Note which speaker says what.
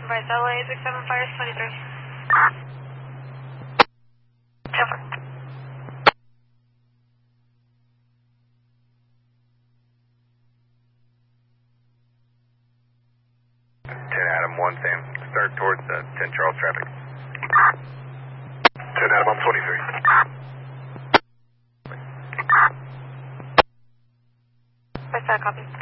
Speaker 1: Northwest LA 67 Fires 23.
Speaker 2: 10 Adam 1 Sam, start towards 10 Charles traffic. 10 Adam, I'm 23.
Speaker 1: What's that, copy?